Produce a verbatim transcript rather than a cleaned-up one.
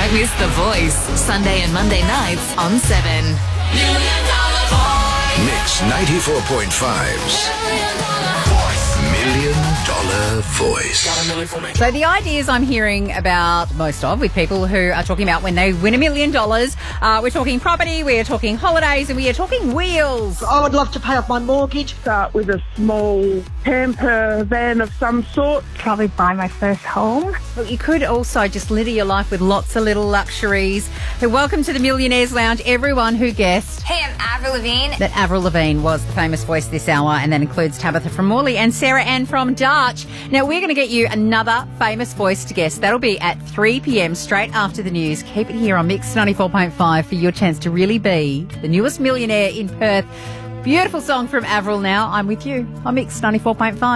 Don't miss The Voice, Sunday and Monday nights on seven. Million Dollar Voice. Mix ninety-four point five's Million Dollar Voice. So the ideas I'm hearing about most of with people who are talking about when they win a million dollars, uh, we're talking property, we're talking holidays, and we are talking wheels. I would love to pay off my mortgage. Start with a small camper van of some sort. Probably buy my first home. Well, you could also just litter your life with lots of little luxuries. So welcome to the Millionaires Lounge, everyone who guessed. Hey, I'm Avril Lavigne. That Avril Lavigne was the famous voice this hour, and that includes Tabitha from Morley and Sarah Ann from Darch. Now, we're going to get you another famous voice to guess. That'll be at three p.m. straight after the news. Keep it here on Mix ninety-four point five for your chance to really be the newest millionaire in Perth. Beautiful song from Avril now. I'm with you on Mix ninety-four point five.